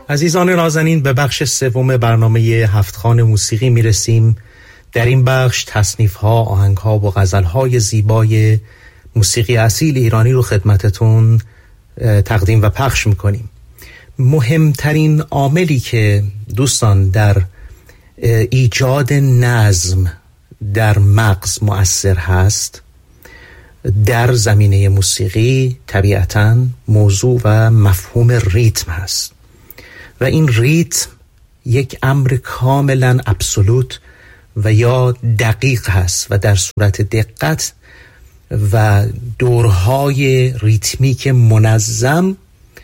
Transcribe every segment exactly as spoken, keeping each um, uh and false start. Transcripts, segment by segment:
عزیزان نازنین، به بخش سوم برنامه هفت خوان موسیقی میرسیم. در این بخش تصنیف‌ها، آهنگ‌ها و غزل‌های زیبای موسیقی اصیل ایرانی رو خدمتتون تقدیم و پخش میکنیم. مهمترین عاملی که دوستان در ایجاد نظم در مغز مؤثر هست در زمینه موسیقی طبیعتاً موضوع و مفهوم ریتم هست و این ریتم یک امر کاملاً ابسولوت و یا دقیق هست و در صورت دقت و دورهای ریتمیک منظم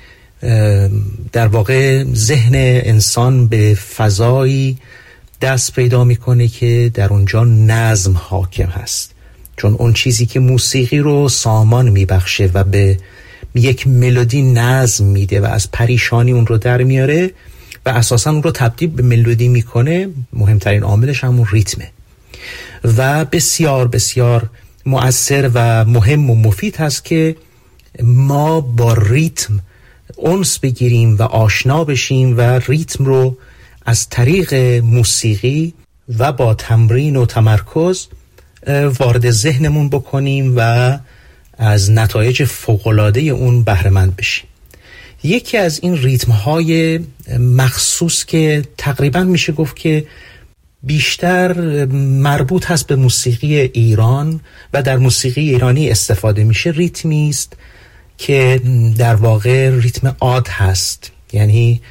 در واقع ذهن انسان به فضایی دست پیدا میکنه که در اونجا نظم حاکم هست، چون اون چیزی که موسیقی رو سامان میبخشه و به یک ملودی نظم میده و از پریشانی اون رو در میاره و اساساً اون رو تبدیل به ملودی میکنه، مهمترین عاملش همون ریتمه و بسیار بسیار مؤثر و مهم و مفید هست که ما با ریتم انس بگیریم و آشنا بشیم و ریتم رو از طریق موسیقی و با تمرین و تمرکز وارد ذهنمون بکنیم و از نتایج فوق‌العاده اون بهره مند بشیم. یکی از این ریتم‌های مخصوص که تقریباً میشه گفت که بیشتر مربوط هست به موسیقی ایران و در موسیقی ایرانی استفاده میشه، ریتمی است که در واقع ریتم عاد هست، یعنی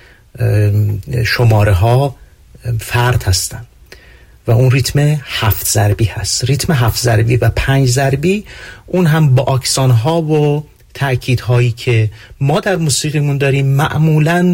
شماره ها فرد هستن و اون ریتم هفت ضربی هست. ریتم هفت ضربی و پنج ضربی اون هم با آکسان ها و تأکید هایی که ما در موسیقیمون داریم معمولاً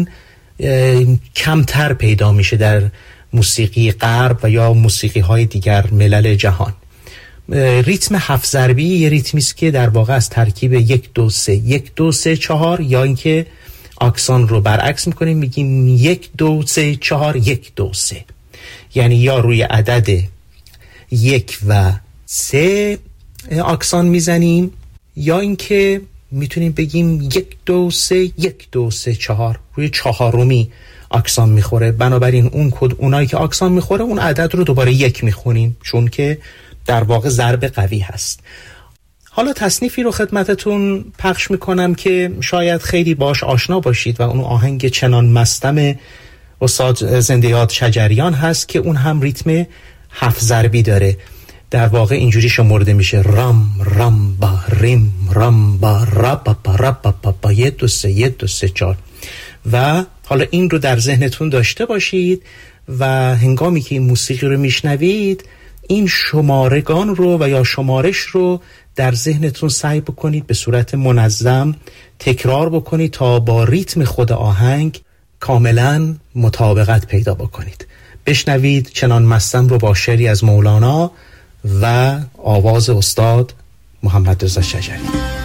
کمتر پیدا میشه در موسیقی غرب و یا موسیقی های دیگر ملل جهان. ریتم هفت ضربی یه ریتمی است که در واقع از ترکیب یک دو سه یک دو سه چهار، یا اینکه آکسان رو برعکس میکنیم میگیم یک دو سه چهار یک دو سه، یعنی یا روی عدد یک و سه آکسان میزنیم یا اینکه میتونیم بگیم یک دو سه یک دو سه چهار، روی چهارمی آکسان میخوره. بنابراین اون کد اونایی که آکسان میخوره اون عدد رو دوباره یک میخونیم، چون که در واقع ضرب قوی هست. حالا تصنیفی رو خدمتتون پخش میکنم که شاید خیلی باش آشنا باشید و اون آهنگ چنان مستم استاد زنده یاد شجریان هست که اون هم ریتم هفت ضربی داره. در واقع اینجوری شمرده میشه: رام رام با ریم رام با را با با را با با با یک دو سه یک دو سه چهار. و حالا این رو در ذهنتون داشته باشید و هنگامی که این موسیقی رو میشنوید این شمارگان رو و یا شمارش رو در ذهنتون سعی بکنید به صورت منظم تکرار بکنید تا با ریتم خود آهنگ کاملا مطابقت پیدا بکنید. بشنوید چنان مستم رو با شعری از مولانا و آواز استاد محمد رضا شجریان.